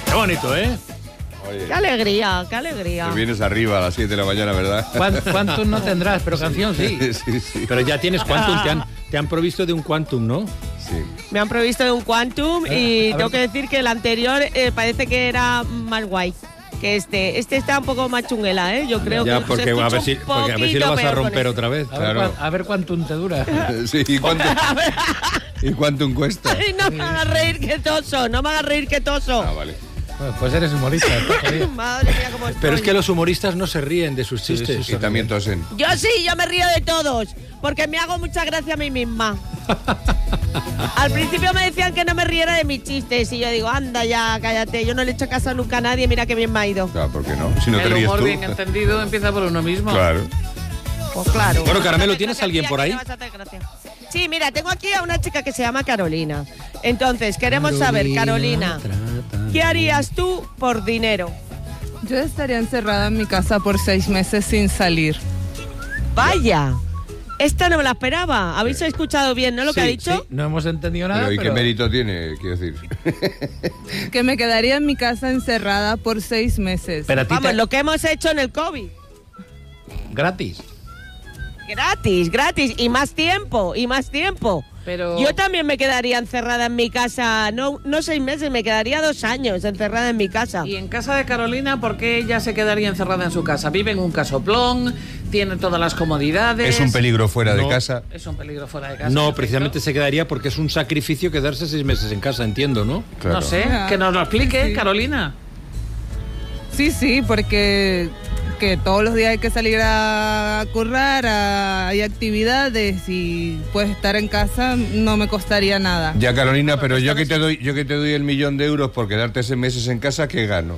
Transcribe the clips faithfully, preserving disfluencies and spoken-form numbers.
Qué bonito, ¿eh? Oye, Qué alegría, qué alegría. te vienes arriba a las siete de la mañana, ¿verdad? Quantum no tendrás, pero canción sí. Sí, sí. Pero ya tienes Quantum, te han, te han provisto de un Quantum, ¿no? Sí. Me han provisto de un Quantum y a tengo ver. que decir que el anterior eh, parece que era más guay que este. Este está un poco más chunguela, ¿eh? Yo creo Ya, que porque se a ver escucha si, un porque a ver si lo poquito vas a peor con romper este. otra vez. A ver, Claro. cuán- a ver Quantum te dura. Sí, ¿y cuánto, ¿y cuánto cuesta? Ay, no me hagas reír que toso, no me hagas reír que toso. Ah, vale. Bueno, pues eres humorista. está jodido. Madre mía, cómo estoy. Pero es que los humoristas no se ríen de sus chistes. Y también tosen. Yo sí, yo me río de todos, porque me hago mucha gracia a mí misma. Al principio me decían que no me riera de mis chistes y yo digo, anda ya, cállate, yo no le he hecho caso nunca a nadie, mira qué bien me ha ido. Claro, ¿por qué no? Si no te El ríes humor tú. bien entendido empieza por uno mismo. Claro. Pues claro. Bueno, Caramelo, Hace ¿tienes gracia, alguien tía, por que ahí? le vas a hacer gracia. Sí, mira, tengo aquí a una chica que se llama Carolina. Entonces, queremos saber, Carolina, ¿qué harías tú por dinero? Yo estaría encerrada en mi casa por seis meses sin salir. Vaya, esta no me la esperaba. ¿Habéis escuchado bien, no, lo que Sí, ha dicho? sí, no hemos entendido nada, Pero ¿y pero... qué mérito tiene, quiero decir? Que me quedaría en mi casa encerrada por seis meses. Pero a ti Vamos, te- lo que hemos hecho en el COVID. Gratis. Gratis, gratis, y más tiempo, y más tiempo. Pero Yo también me quedaría encerrada en mi casa, no, no seis meses, me quedaría dos años encerrada en mi casa. y en casa de Carolina, ¿por qué ella se quedaría encerrada en su casa? Vive en un casoplón, tiene todas las comodidades. Es un peligro fuera de No. casa. Es un peligro fuera de casa. No, perfecto. precisamente se quedaría porque es un sacrificio quedarse seis meses en casa, entiendo, ¿no? Claro. No sé, Ah, que nos lo explique, sí. Carolina. Sí, sí, porque que todos los días hay que salir a currar, a- hay actividades y pues estar en casa no me costaría nada. Ya, Carolina, pero yo que te doy, yo que te doy el millón de euros por quedarte seis meses en casa, ¿qué gano?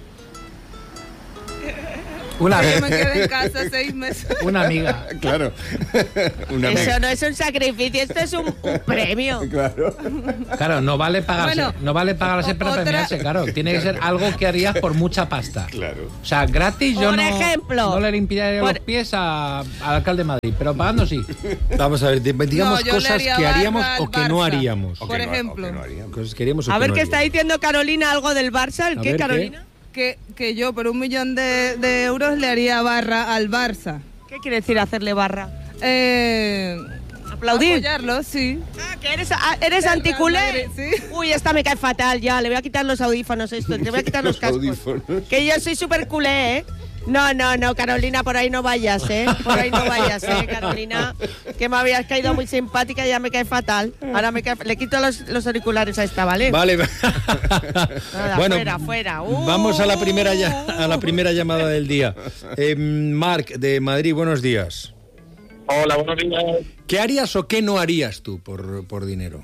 Una, Que me quede en casa seis meses. una amiga. Claro. Una Eso amiga. no es un sacrificio, esto es un, un premio. Claro. Claro, no vale pagarse, Bueno, no vale pagarse para otra- premiarse, claro. Tiene que ser algo que harías por mucha pasta. Claro. O sea, gratis yo Por no, ejemplo. no le limpiaría Por- los pies a- al alcalde de Madrid, pero pagando sí. Vamos a ver, di- digamos No, yo le cosas haría que haríamos barra al o que no Barça. haríamos. O Por que no- ejemplo. o que no haríamos. Cosas que haríamos o A que ver no qué está haríamos. diciendo Carolina, algo del Barça, ¿el A qué, ver, ¿qué? Carolina? Que, que yo por un millón de, de euros le haría barra al Barça. ¿Qué quiere decir hacerle barra? Eh, ¿Aplaudir? Apoyarlo, sí. Ah, que eres, ah, eres Del anticulé. Real Madrid, sí. Uy, esta me cae fatal ya, le voy a quitar los audífonos esto, te voy a quitar los, Los cascos. audífonos. Que yo soy súper culé, ¿eh? No, no, no, Carolina, por ahí no vayas, ¿eh? Por ahí no vayas, ¿eh, Carolina? Que me habías caído muy simpática y ya me cae fatal. Ahora me cae... Le quito los, los auriculares a esta, ¿vale? Vale. Nada, fuera, fuera. Uh. Vamos a la primera ya- a la primera llamada del día. Eh, Marc de Madrid, buenos días. Hola, buenos días. ¿Qué harías o qué no harías tú por, por dinero?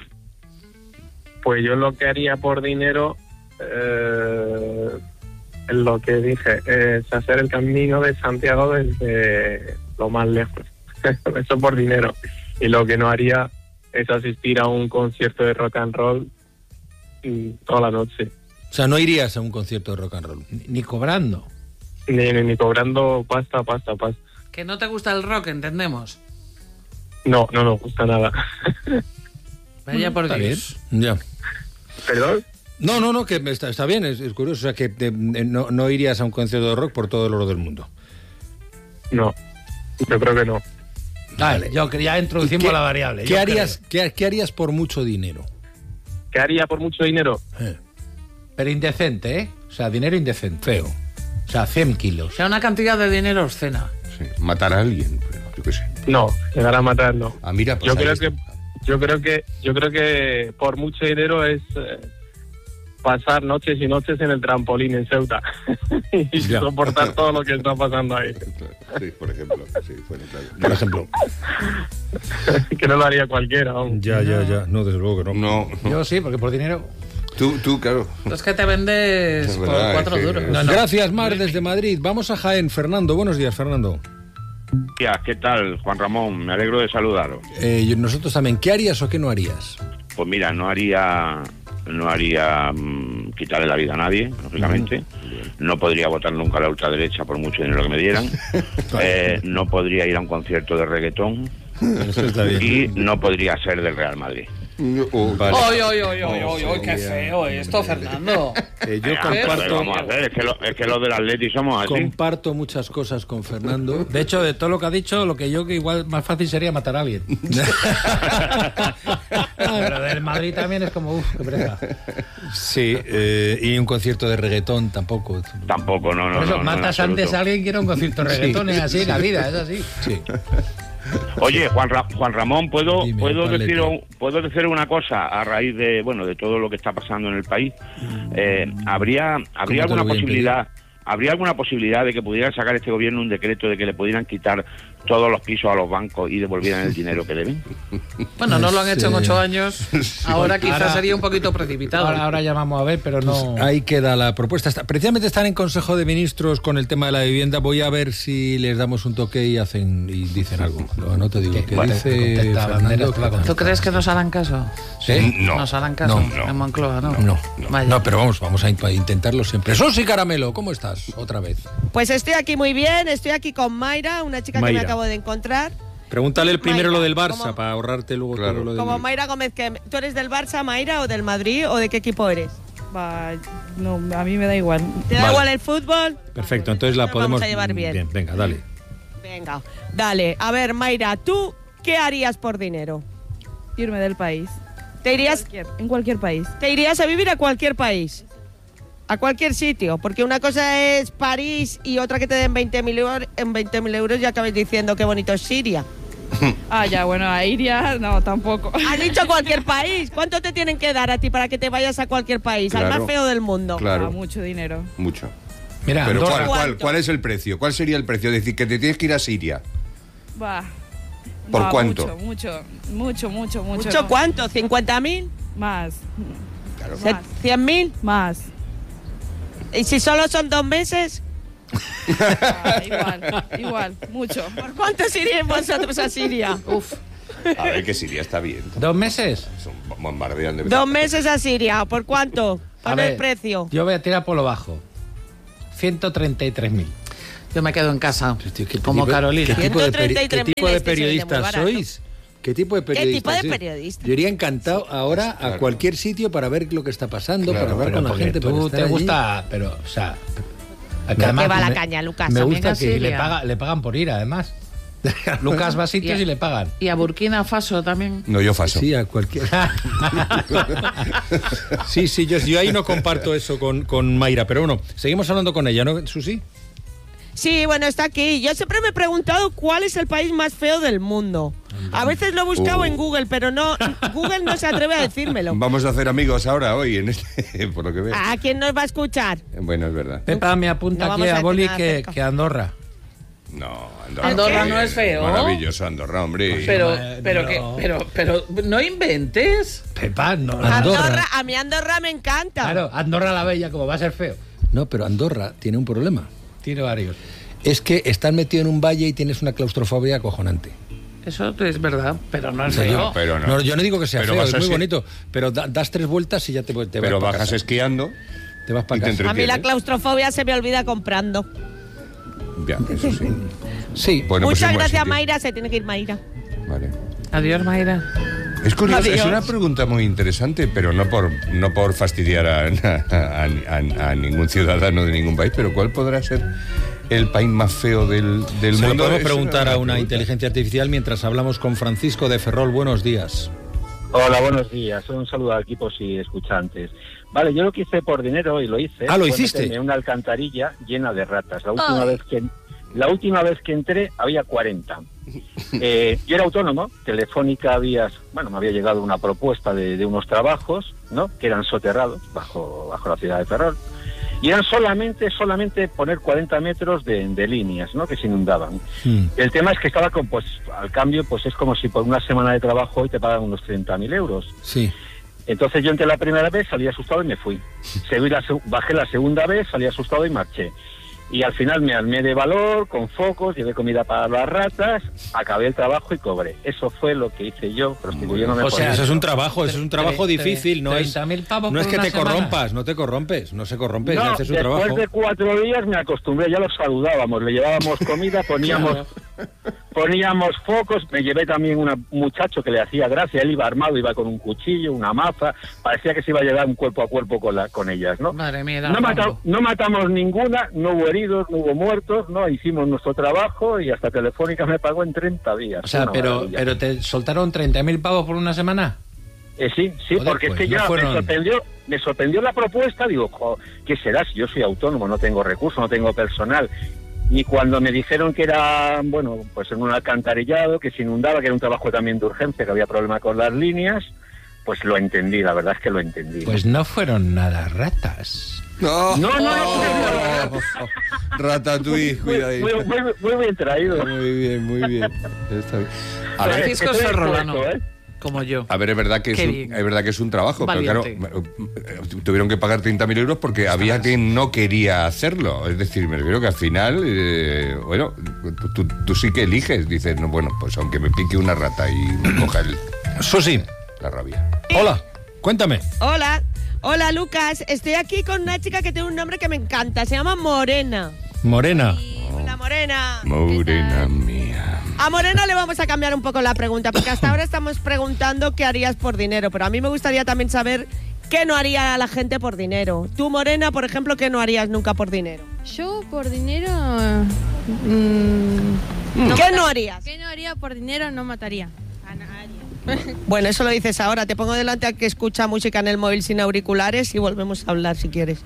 Pues yo lo que haría por dinero, eh, lo que dije, es hacer el camino de Santiago desde lo más lejos. Eso por dinero. Y lo que no haría es asistir a un concierto de rock and roll mm, toda la noche. O sea, no irías a un concierto de rock and roll, ni, ni cobrando. Ni, ni, ni cobrando pasta, pasta, pasta. Que no te gusta el rock, entendemos. No, no nos gusta nada. Vaya por Está bien. Dios. Ya. ¿Perdón? No, no, no, que está, está bien, es, es curioso. O sea, que eh, no, no irías a un concierto de rock por todo el oro del mundo. No, yo creo que no. Vale. Yo que ya introducimos ¿Qué- la variable. ¿Qué yo harías, qué, qué harías por mucho dinero? ¿Qué haría por mucho dinero? Eh, creo. Pero indecente, ¿eh? O sea, dinero indecente. Feo. O sea, cien kilos. O sea, una cantidad de dinero obscena. Sí, matar a alguien, pero yo qué sé. No, llegar a matar no. Ah, mira, pues Yo ahí creo está. que yo creo que yo creo que por mucho dinero es eh, pasar noches y noches en el trampolín en Ceuta y Ya. soportar todo lo que está pasando ahí. Sí, por ejemplo. Sí, bueno, claro. Por ejemplo. Que no lo haría cualquiera. aún. Ya, ya, ya. No, desde luego que no. No, no. Yo sí, porque por dinero. Tú, tú, claro. Es que te vendes Es por verdad, cuatro es que- duros. No, Gracias, Mar, desde Madrid. Vamos a Jaén. Fernando, buenos días, Fernando. Tía, ¿qué tal, Juan Ramón? Me alegro de saludaros. Eh, yo- nosotros también. ¿Qué harías o qué no harías? Pues mira, no haría no haría mm, quitarle la vida a nadie, lógicamente. No podría votar nunca a la ultraderecha por mucho dinero que me dieran. Eh, no podría ir a un concierto de reggaetón Eso está bien. y no podría ser del Real Madrid. Uh, Vale. ¡Oy, oy, oy, oy, oy, oy! ¡Qué feo esto, Fernando! Eh, yo Venga, ¿qué comparto, vamos a hacer? Es que, lo, es que los del Atleti somos así. comparto muchas cosas con Fernando. De hecho, de todo lo que ha dicho, lo que yo que igual más fácil sería matar a alguien. Pero del Madrid también es como, uff, qué pereza. Sí, eh, y un concierto de reggaetón tampoco. Tampoco, no, no. Por eso, no, no, en matas absoluto. antes a alguien que era un concierto de reggaetón, es así, la vida, es así. Sí. Oye, Juan, Ra- Juan Ramón, ¿puedo, Dime, puedo, Paleto. decir, un- ¿puedo decir una cosa a raíz de bueno de todo lo que está pasando en el país? Eh, ¿Habría, ¿Cómo habría te lo alguna voy a posibilidad... ¿Habría alguna posibilidad de que pudieran sacar este gobierno un decreto de que le pudieran quitar todos los pisos a los bancos y devolvieran el dinero que deben? Bueno, no lo han hecho en Sí. ocho años. Ahora quizás Ahora- sería un poquito precipitado. Ahora, ahora llamamos a ver, pero no... Ahí queda la propuesta. Está- precisamente están en Consejo de Ministros con el tema de la vivienda. Voy a ver si les damos un toque y hacen y dicen algo. No, no te digo ¿Qué? que Vale, dice contesta, Fernando. Banderas, te va a contestar. ¿Tú crees que nos harán caso? ¿Sí? No. Nos harán caso No, en Moncloa, ¿no? No, Vaya. no, pero vamos, vamos a in- a intentarlo siempre. Sosi Caramelo, ¿cómo estás? Otra vez. Pues estoy aquí muy bien, estoy aquí con Mayra, una chica que Mayra. me acabo de encontrar. Pregúntale el primero Mayra, lo del Barça ¿cómo? para ahorrarte luego Claro. todo lo del... Como Mayra Gómez, que ¿tú eres del Barça, Mayra, o del Madrid, o de qué equipo eres? Va, no, a mí me da igual. ¿Te da Vale. igual el fútbol? Perfecto, entonces la Nos podemos... vamos a llevar bien. venga, dale. Venga, dale. A ver, Mayra, ¿tú qué harías por dinero? Irme del país. ¿Te irías, Cualquier- en cualquier país. te irías a vivir a cualquier país? A cualquier sitio, porque una cosa es París y otra que te den veinte mil euros, en veinte mil euros ya acabáis diciendo qué bonito es Siria. Ah, ya, bueno, a Iria no, tampoco. Has dicho cualquier país. ¿Cuánto te tienen que dar a ti para que te vayas a cualquier país? Al Claro. más feo del mundo. Claro, Ah, mucho dinero. mucho. Mira, Pero Andorra, ¿cuál, cuál, ¿Cuánto? ¿cuál es el precio? ¿Cuál sería el precio? Es decir, que te tienes que ir a Siria. Va. ¿Por Va, cuánto? Mucho, mucho, mucho, mucho, mucho. ¿Mucho cuánto? ¿cincuenta mil? Más, Se- Más. ¿cien mil? más. ¿Y si solo son dos meses? Ah, igual, igual, mucho. ¿Por cuánto iríais vosotros a Siria? Uf. A ver, que Siria está bien. ¿dos meses? Son bombardean de Dos meses a Siria. ¿Por cuánto? A Pon ver, el precio. Yo voy a tirar por lo bajo. ciento treinta y tres mil. Yo me quedo en casa, Hostia, ¿qué como tipo- Carolina. ¿Qué tipo de, peri- ciento treinta y tres qué tipo de mil, este se oye muy periodistas barato. sois? ¿Qué tipo de periodistas? tipo de sois? periodista? Yo iría encantado ahora a claro. cualquier sitio para ver lo que está pasando, Claro, para hablar Pero con la porque gente. para tú estar te allí. gusta, pero, o sea... que Que además va la me- caña, Lucas. Me También gusta a que Siria. le, paga, le pagan por ir, además. Lucas va a sitios Y a- y le pagan. Y a Burkina Faso también. No, yo faso. Sí, a cualquier. sí, sí, yo, yo ahí no comparto eso con, con Mayra, pero bueno, seguimos hablando con ella, ¿no, Susi? Sí, bueno, está aquí. Yo siempre me he preguntado cuál es el país más feo del mundo. A veces lo he buscado Uh. en Google, pero no, Google no se atreve a decírmelo. Vamos a hacer amigos ahora, hoy, en este, por lo que veo. ¿A quién nos va a escuchar? Bueno, es verdad. Pepa me apunta No aquí vamos a a Boli decir nada que, cerca. que Andorra. No, Andorra, Andorra qué no es feo. Maravilloso Andorra, hombre. Pero, no. pero, que, pero, pero, no inventes. Pepa, no, Andorra. Andorra. A mí Andorra me encanta. Claro, Andorra la Bella, como va a ser feo. No, pero Andorra tiene un problema. Tiene varios. Es que estás metido en un valle y tienes una claustrofobia acojonante. Eso es verdad, pero no es O sea, yo- feo. Pero no. No, yo no digo que sea Pero feo, vas es muy así- bonito, pero da- das tres vueltas y ya te, te vas Pero pa' bajas casa. esquiando. Te vas y para te casa. A mí la entretienes. claustrofobia se me olvida comprando. Ya, eso sí. Sí, Bueno, pues Muchas en buen gracias, sitio. Mayra. Se tiene que ir Mayra. Vale. Adiós, Mayra. Es curioso, es Adiós. una pregunta muy interesante, pero no por no por fastidiar a, a- a- a ningún ciudadano de ningún país, pero ¿cuál podrá ser el país más feo del, del se lo mundo? podemos Es preguntar a una pregunta. inteligencia artificial mientras hablamos con Francisco de Ferrol. Buenos días. Hola, buenos días. Un saludo a equipos y escuchantes. Vale, yo lo que hice por dinero y lo hice. Ah, ¿lo fue hiciste? meterme en una alcantarilla llena de ratas. La última Ay. vez que la última vez que entré había cuarenta. Eh, yo era autónomo. Telefónica había, bueno, me había llegado una propuesta de, de unos trabajos, ¿no? Que eran soterrados bajo bajo la ciudad de Ferrol. Y eran solamente solamente poner cuarenta metros de, de líneas, ¿no? Que se inundaban. Hmm. El tema es que estaba con, pues, al cambio, pues es como si por una semana de trabajo hoy te pagan unos treinta mil euros. Sí. Entonces yo entré la primera vez, salí asustado y me fui. Seguí la seg- bajé la segunda vez, salí asustado y marché. Y al final me armé de valor, con focos, llevé comida para las ratas, acabé el trabajo y cobré. Eso fue lo que hice yo, prostituyéndome O por sea, Eso eso. es un trabajo, eso es un trabajo tre- tre- difícil, no es, treinta mil pavos no es por que una te semana. corrompas, no te corrompes, no se corrompe, No, haces un después trabajo. de cuatro días me acostumbré, ya los saludábamos, le llevábamos comida, poníamos poníamos focos, me llevé también un muchacho que le hacía gracia, él iba armado, iba con un cuchillo, una maza, parecía que se iba a llevar un cuerpo a cuerpo con, la, con ellas, ¿no? Madre mía, no, mata, no matamos ninguna, no hubo heridos, no hubo muertos, no, hicimos nuestro trabajo y hasta Telefónica me pagó en treinta días. O sea, pero, pero te soltaron treinta mil pavos por una semana. Eh, sí, sí, Joder, porque pues, es que no ya fueron... me sorprendió, me sorprendió la propuesta, digo, jo, ¿qué será si yo soy autónomo, no tengo recursos, no tengo personal? Y cuando me dijeron que era, bueno, pues en un alcantarillado, que se inundaba, que era un trabajo también de urgencia, que había problema con las líneas, pues lo entendí, la verdad es que lo entendí. Pues no fueron nada ratas. No, no, no, no, no, no. Ratatouille, cuidadito. Muy, muy, muy, muy bien traído. Muy bien, muy bien. Está bien. A ver, Francisco Ferrolano, ¿eh? como yo. A ver, es verdad que, es un, es verdad que es un trabajo, Valiente. Pero claro, tuvieron que pagar treinta mil euros porque ¿Sabes? había quien no quería hacerlo. Es decir, me refiero que al final, eh, bueno, tú, tú sí que eliges. Dices, no, bueno, pues aunque me pique una rata y me coja el... Susi. La rabia. Hola, cuéntame. Hola, hola Lucas. Estoy aquí con una chica que tiene un nombre que me encanta. Se llama Morena. Morena. Hola, Morena. Morena mía. A Morena le vamos a cambiar un poco la pregunta, porque hasta ahora estamos preguntando qué harías por dinero, pero a mí me gustaría también saber qué no haría la gente por dinero. Tú, Morena, por ejemplo, ¿qué no harías nunca por dinero? Yo por dinero... Mmm, no ¿Qué matar, no harías? ¿Qué no haría por dinero? No mataría a nadie. Bueno, eso lo dices ahora. Te pongo delante a que escucha música en el móvil sin auriculares y volvemos a hablar si quieres.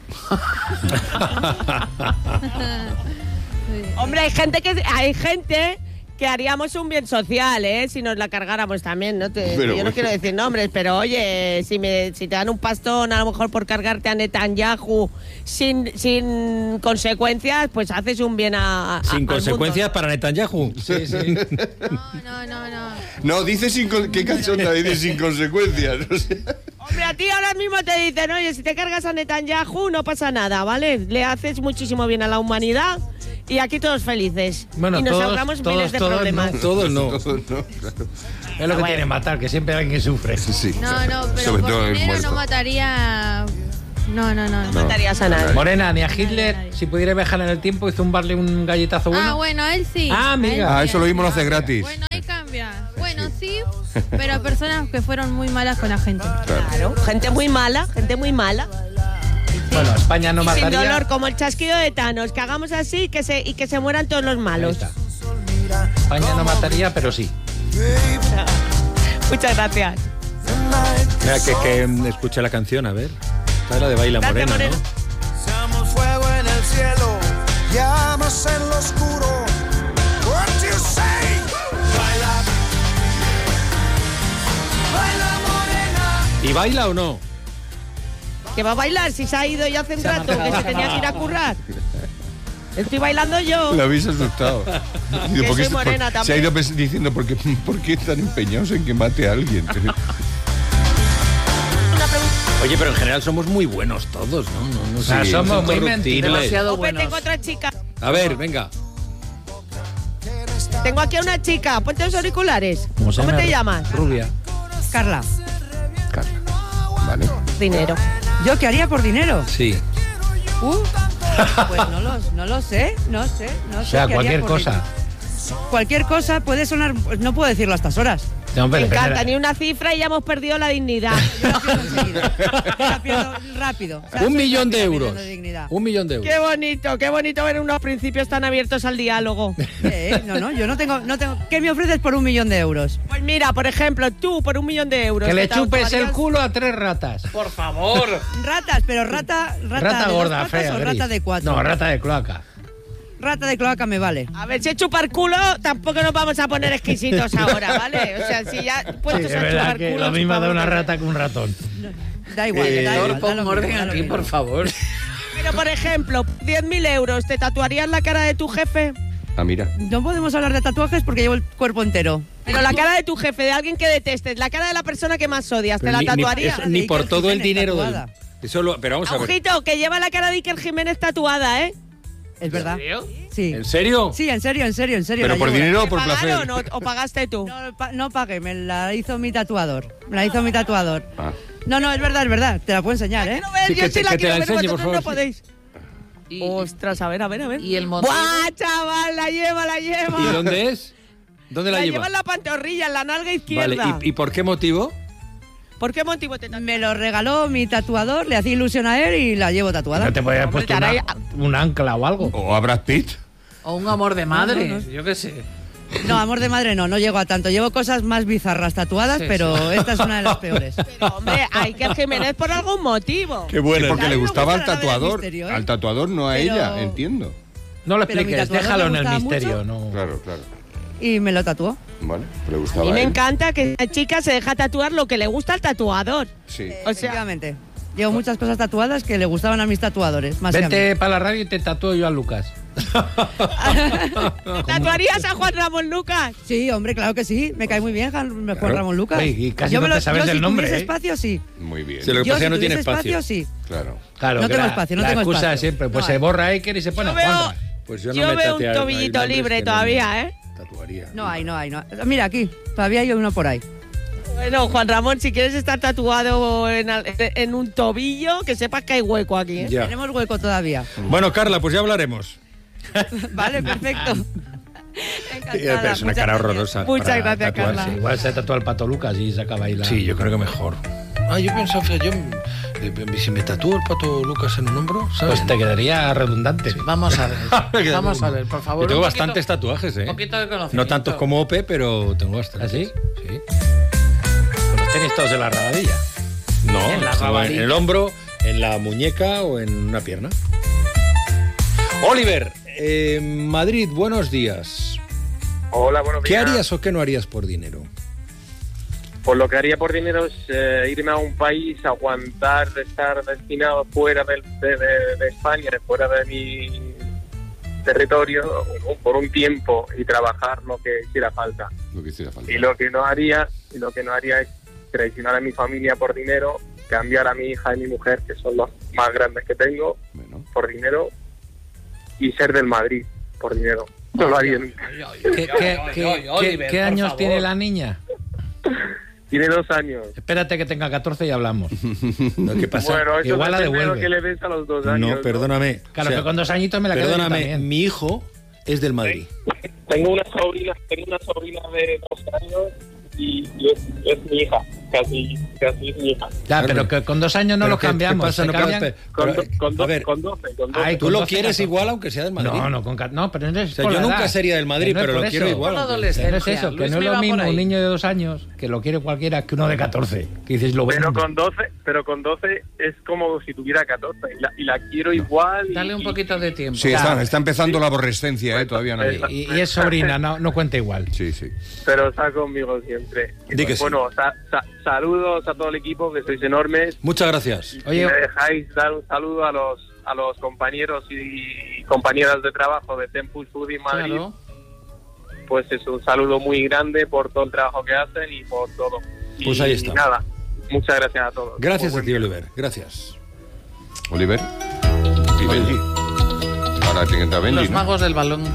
Hombre, hay gente que hay gente que haríamos un bien social, ¿eh? Si nos la cargáramos también, ¿no? Te, yo bueno. no quiero decir nombres, pero oye, si me si te dan un pastón a lo mejor por cargarte a Netanyahu sin sin consecuencias, pues haces un bien a, a sin al consecuencias mundo. Para Netanyahu. Sí, sí. No, no, no, no. No, dice sin qué cachonda dice sin consecuencias. O sea. Hombre, a ti ahora mismo te dicen, oye, si te cargas a Netanyahu no pasa nada, ¿vale? Le haces muchísimo bien a la humanidad. Y aquí todos felices. Bueno, y nos todos, ahorramos todos, miles de todos problemas. No, todos no. Todos no, claro. Es lo que tiene matar, que siempre hay alguien que sufre. Sí, no, no, pero sobre por todo dinero no mataría... No, no, no. No matarías a nadie. Morena, ni a Hitler, nadie. Si pudiera viajar en el tiempo y zumbarle un galletazo bueno. Ah, bueno, a él sí. Ah, amiga. Ah, eso lo mismo lo hace gratis. Bueno, ahí cambia. Bueno, sí, pero personas que fueron muy malas con la gente. Claro, claro. Gente muy mala, gente muy mala. Bueno, España no y mataría. Sin dolor, como el chasquido de Thanos, que hagamos así que se, y que se mueran todos los malos. España no mataría, pero sí. Muchas gracias. Mira, que, que escuche la canción, a ver. Esta es la de Baila Gracias, Morena, Morena, ¿no? Seamos fuego en el cielo, llamas en lo oscuro. What you say? Baila. Baila Morena. ¿Y baila o no? ¿Que va a bailar si se ha ido ya hace un rato que se tenía que ir a currar? Estoy bailando yo. Lo habéis asustado. Que soy morena por, también. Se ha ido diciendo, ¿por qué, ¿por qué están empeñados en que mate a alguien? Oye, pero en general somos muy buenos todos, ¿no? no, no o sea, sí, somos muy mentirosos. demasiado Ope, buenos. tengo otra chica. A ver, venga. Tengo aquí a una chica. Ponte los auriculares. ¿Cómo, ¿Cómo te llamas? Rubia. Carla. Carla. Vale. Dinero. ¿Yo qué haría por dinero? Sí. Uh, pues no lo, no lo sé, no sé, no sé. O sea, qué cualquier haría por cosa. dinero. Cualquier cosa puede sonar, no puedo decirlo a estas horas. No, Me encanta, ni una cifra y ya hemos perdido la dignidad. Yo la pierdo enseguida. Yo la pierdo rápido. O sea, un millón de rápido, euros. De un millón de euros. Qué bonito, qué bonito ver unos principios tan abiertos al diálogo. Eh, no, no, yo no tengo, no tengo. ¿Qué me ofreces por un millón de euros? Pues mira, por ejemplo, tú por un millón de euros. Que le te chupes tatuarías- el culo a tres ratas. Por favor. Ratas, pero rata, rata, Rata de gorda, dos patas fea. o gris. rata de cuatro. No, rata de cloaca. Rata de cloaca me vale. A ver, si es chupar culo, tampoco nos vamos a poner exquisitos ahora, ¿vale? O sea, si ya Sí, puestos es a verdad chupar que culo. lo mismo da chupamos una culo. rata que un ratón. Da igual, Eh, da igual. Por da favor, lo orden mismo, da lo aquí, mismo. por favor. Pero, por ejemplo, diez mil euros, ¿te tatuarías la cara de tu jefe? Ah, mira. No podemos hablar de tatuajes porque llevo el cuerpo entero. Pero la cara de tu jefe, de alguien que detestes, la cara de la persona que más odias, ¿te Pero la ni, ni- tatuarías? eso, ni por Iker todo el Jiménez dinero del... tatuada. Eso lo- pero vamos a ver. Ojito, que lleva la cara de Iker Jiménez tatuada, ¿eh? Es verdad. ¿En serio? Sí. ¿En serio? Sí, en serio, en serio, en serio. ¿Pero la por llevo. dinero o ¿Te por pagaron placer? o, o pagaste tú? No, pa- no pagué, me la hizo mi tatuador. Me la hizo mi tatuador. Ah. No, no, es verdad, es verdad. Te la puedo enseñar, ¿eh? Quiero ver, Sí, yo que sí te- la que te quiero la ver, enseñe, vosotros por no favor. podéis. Y, Ostras, a ver, a ver, a ver. y el motivo. ¡Buah, chaval! La lleva, la lleva. ¿Y dónde es? ¿Dónde la, la lleva? lleva en la pantorrilla, en la nalga izquierda. Vale, ¿y, ¿y por qué motivo? ¿Por qué motivo te Me lo regaló mi tatuador, le hacía ilusión a él y la llevo tatuada. ¿No te podías haber puesto caray. una- un ancla o algo? O a Brad Pitt. O un amor de madre, No, no, no. yo qué sé. No, amor de madre no, no llego a tanto. Llevo cosas más bizarras tatuadas, Sí, pero sí. esta es una de las peores. Pero, hombre, hay que Jiménez por algún motivo. Qué bueno. Porque Claro, le no gustaba al gusta la del tatuador. misterio, ¿eh? Al tatuador, no a Pero- ella, entiendo. No lo Pero mi expliques, tatuador déjalo le en el gustaba misterio. mucho. No. Claro, claro. Y me lo tatuó. Vale, le A gustaba mí a me él. encanta que la chica se deja tatuar lo que le gusta al tatuador. Sí. O sea, Efectivamente. Llevo muchas cosas tatuadas que le gustaban a mis tatuadores. Más que a mí. Vente para la radio y te tatúo yo a Lucas. ¿tatuarías a Juan Ramón Lucas? Sí, hombre, claro que sí. Me cae muy bien Juan, Juan Claro. Ramón Lucas. Oye, y casi yo no me te sabes yo del si nombre, tuviese ¿eh? espacio, sí. Muy bien. Sí, lo que Yo pasa es si que no tiene tuviese espacio. sí. Claro. Claro, No que tengo la- espacio, no la tengo excusa espacio. siempre, pues No se hay. borra Iker y se pone Yo a veo, Juanra. Pues yo no yo me veo un tatea- hay tobillito nombres libre que no todavía, me ¿eh? Tatuaría. No hay, no hay, no. Mira, aquí. Todavía hay uno por ahí. Bueno, Juan Ramón, si quieres estar tatuado en, al- en un tobillo, que sepas que hay hueco aquí, ¿eh? Ya. Tenemos hueco todavía. Bueno, Carla, pues ya hablaremos. Vale, perfecto. Pero es una Muchas cara gracias. horrorosa. Muchas para gracias, tatuarse. Carla. Igual se tatúa el Pato Lucas y se acaba ahí la... Sí, yo creo que mejor. Ah, yo pensaba, fíjate, yo, eh, si me tatúo el Pato Lucas en un hombro, ¿sabes? Pues te quedaría redundante. Vamos a ver. Vamos a ver, por favor. Yo tengo un poquito- bastantes tatuajes, ¿eh? Un poquito de conocimiento. No tantos como Ope, pero tengo bastantes. ¿Ah, sí? Sí. Pues los tenéis todos en la rabadilla. No, En la estaba en rabadilla. el hombro, en la muñeca o en una pierna. Oliver, eh, Madrid, buenos días. Hola, buenos ¿Qué días. harías o qué no harías por dinero? Pues lo que haría por dinero es eh, irme a un país, aguantar de estar destinado fuera del- de, de- de España, fuera de mi territorio, o- por un tiempo y trabajar lo que hiciera falta. Lo que hiciera falta. Y lo que no haría, y lo que no haría es traicionar a mi familia por dinero, cambiar a mi hija y mi mujer, que son los más grandes que tengo, Bueno. por dinero, y ser del Madrid por dinero. No lo haría nunca. ¿Qué, qué- qué- qué- qué años tiene la niña? Tiene dos años. Espérate que tenga catorce y hablamos. No, ¿qué pasa? Bueno, eso Igual la depende de lo devuelve. que le des a los dos años. No, perdóname. Claro, O sea, que con dos añitos me la quedo yo Perdóname, también. mi hijo es del Madrid. Tengo una sobrina, tengo una sobrina de dos años y, y es, es mi hija, casi, casi es mi hija. Ya, pero que con dos años no Pero los ¿qué- cambiamos. qué pasa? se No, cambian- pero- Con, pero, do- con, do- a ver, con doce, con doce. Ay, tú con lo doce, quieres catorce. igual aunque sea del Madrid. No, no, con, ca- no, pero no es O sea, por yo la nunca edad. sería del Madrid, Que no es pero por lo quiero eso. igual. Por la aunque- adolescencia. No es eso, que Luis no es me lo va por mismo ahí. un niño de dos años que lo quiere cualquiera que uno de catorce. Que dices, lo Pero vendo. con doce, pero con doce es como si tuviera catorce y la, y la quiero igual. y- Dale un y- poquito de tiempo. Sí, Claro. está, está empezando la aborrescencia, ¿eh? Todavía no ha llegado. Y, y es sobrina, no, no cuenta igual. Sí, sí. Pero está conmigo siempre. Y Di que pues, bueno, sa- sa- saludos a todo el equipo, que sois enormes. Muchas gracias. Y Oye, si me dejáis dar un saludo a los a los compañeros y compañeras de trabajo de Tempus Food en Madrid, Claro. pues es un saludo muy grande por todo el trabajo que hacen y por todo. Y, Pues ahí está. y nada, muchas gracias a todos. Gracias Muy a ti, Oliver. Gracias. Oliver y Benji. Ahora tiene que entrar Benji, Los ¿no? magos del balón.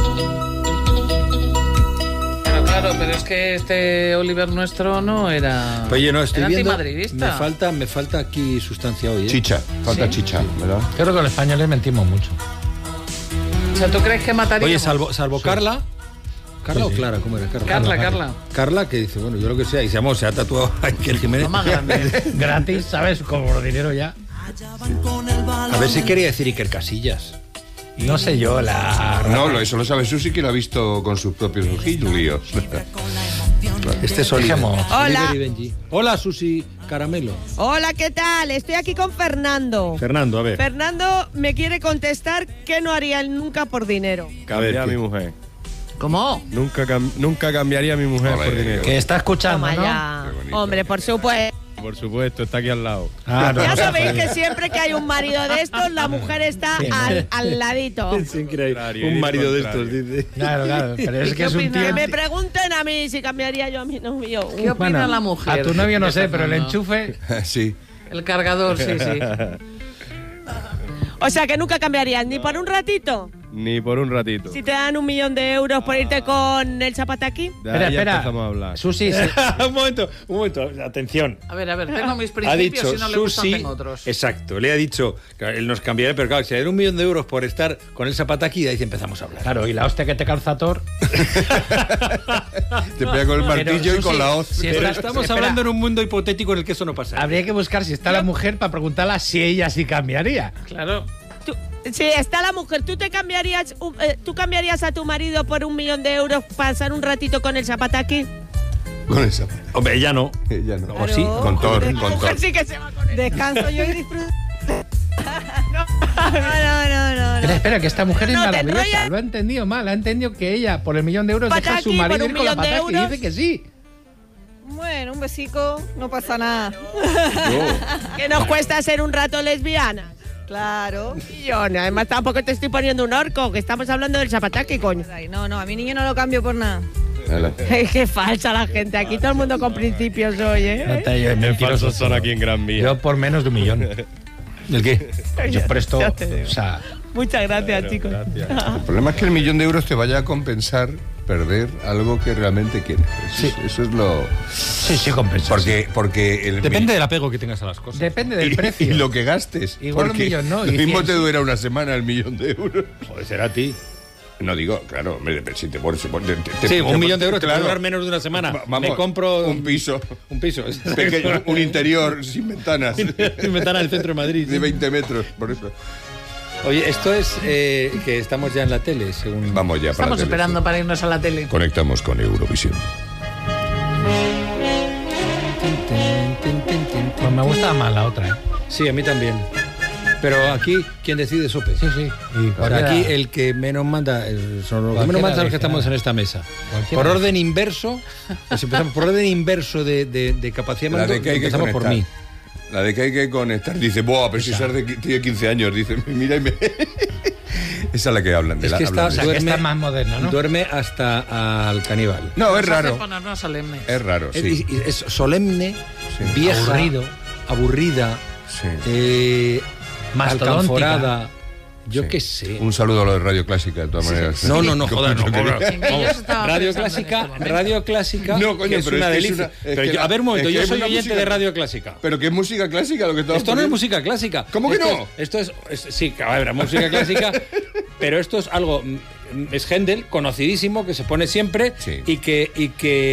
Pero claro, pero es que este Oliver nuestro no era. Oye, no, estoy era viendo. antimadridista. Me falta, me falta aquí sustancia hoy. ¿eh? Chicha, falta Sí. chicha, ¿verdad? Creo que los españoles mentimos mucho. O sea, ¿tú crees que mataría? Oye, salvo, salvo Carla. ¿Carla Sí, o sí. Clara? ¿Cómo era? Carla. Carla, Carla. Carla, que dice, bueno, yo lo que sea, y se, llama, se ha tatuado a Iker Jiménez. Lo más grande. Gratis, ¿sabes? Como por dinero ya. A ver si quería decir Iker Casillas. No sé yo, la... No, lo- eso lo sabe Susi, que lo ha visto con sus propios ojillos. Este es Oliver. Dejemos. Hola. Oliver y Benji. Hola, Susi Caramelo. Hola, ¿qué tal? Estoy aquí con Fernando. Fernando, a ver. Fernando me quiere contestar que no haría él nunca por dinero. A ver, Cambiaría a ¿qué? mi mujer. ¿Cómo? Nunca, cam- nunca cambiaría a mi mujer Ole, por dinero. Que está escuchando, Toma ¿no? ya. Qué bonito. Hombre, por supuesto. Por supuesto, está aquí al lado. Ah, no, Ya no se sabéis puede. que siempre que hay un marido de estos, la mujer está Sí. al, al ladito. Es increíble. Contrario, Un ir marido de contrario. estos, dice. Claro, claro, pero es que ¿Qué es un opinas? tío... Que me pregunten a mí si cambiaría yo a mi novio. ¿Qué opina Bueno, la mujer? A tu novio no de sé, pero el Fernando? enchufe... Sí. El cargador, sí, sí. O sea, que nunca cambiarías ni por un ratito. Ni por un ratito. Si te dan un millón de euros por irte con el Zapataki. De ahí Espera, ya espera. empezamos a hablar. Susi, sí. un momento, un momento, atención. A ver, a ver, tengo mis Ha principios dicho y no le gustan Susi, tengo otros. exacto, le ha dicho, claro, él nos cambiaría, pero claro, si le dan un millón de euros por estar con el Zapataki, de ahí empezamos a hablar. Claro, y la hostia que te calza Thor. Te pega con el martillo Pero, y con Susi, la hoz. si Pero está- estamos espera, hablando en un mundo hipotético en el que eso no pasa. Habría que buscar si está la mujer para preguntarla si ella sí cambiaría. Claro. Tú- si está la mujer, ¿tú te cambiarías, un- eh, tú cambiarías a tu marido por un millón de euros pasar un ratito con el Zapataki? Con esa. Hombre, ella no. Ella no. ¿O sí? Con Thor, La con mujer Thor. sí que se va con él. Descanso yo y disfruto. No, no, no, no. Espera, espera, que esta mujer es No, te maravillosa. enrollas. Lo ha entendido mal. Ha entendido que ella, por el millón de euros, deja a su Pataki, marido por ir un con la millón de pataki y euros. dice que sí. Bueno, un besico, no pasa nada. Que nos cuesta ser un rato lesbiana. Claro. Y yo, no, además tampoco te estoy poniendo un orco, que estamos hablando del Zapataki, coño. Ay, no, no, a mi niño no lo cambio por nada. Qué falsa la gente, aquí todo el mundo con principios hoy, No ¿eh? te- yo- Qué mentiroso falsos son aquí en Gran Vía. Yo por menos de un millón. ¿El qué? Yo presto. Ya te digo. O sea, Muchas gracias, chicos. El problema es que el millón de euros te vaya a compensar perder algo que realmente quieres. Eso, es, eso es lo... sí, sí, compensa. Porque, porque el Depende del apego que tengas a las cosas. Depende del y, precio. y lo que gastes. Igual un porque millón, ¿no? Lo Y mismo cien, te sí. dura una semana el millón de euros. Joder, será a ti. No digo, claro, hombre, si te pones... te- te- Sí, te- un millón de euros te claro. puede durar menos de una semana. Va- vamos, Me compro un piso. Un piso. Pequeño, un interior sin ventanas. Sin ventana en el centro de Madrid. De veinte metros, por eso. Oye, esto es eh, que estamos ya en la tele, según... Vamos ya para Estamos la tele, esperando sí. para irnos a la tele. Conectamos con Eurovisión. Pues me gusta más la otra, ¿eh? Sí, a mí también. Pero aquí, ¿quién decide Sope? Sí, sí. Y O sea, cualquiera- aquí el que menos manda, el- son los que Cualquiera menos mandan son los que dice, estamos ¿no? en esta mesa. Cualquiera Por dice. orden inverso, pues empezamos por orden inverso de, de- de capacidad de La mando, de que hay que empezamos por conectar. mí. La de que hay que conectar. Dice, buah, pero si esa es de, tiene quince años. Dice, mira y me... Esa es la que hablan de Es la que está, O sea, que duerme, está más moderno, ¿no? duerme hasta al caníbal. No, es Nos hace raro. ponernos solemnes. Es raro, Es, sí. y- es solemne, Sí. vieja, Aburrido. aburrida, Sí. eh, Mastodóntica. alcanforada. Yo Sí. qué sé. Un saludo a lo de Radio Clásica, de todas maneras. No, no, no, joder, no, Yo quería- joder. En que yo estaba Radio pensando en Clásica, este momento. Radio Clásica, No, coño, que es pero una es que es delicia. una- es Pero que yo- la- a ver, un momento, es que yo es soy una oyente música- de Radio Clásica. Pero que es música clásica lo que estamos Esto no es poniendo. música clásica. ¿Cómo que Esto no? es- esto es, es- sí, a ver, música clásica, pero esto es algo, mm, es Händel, conocidísimo, que se pone siempre Sí. y que y que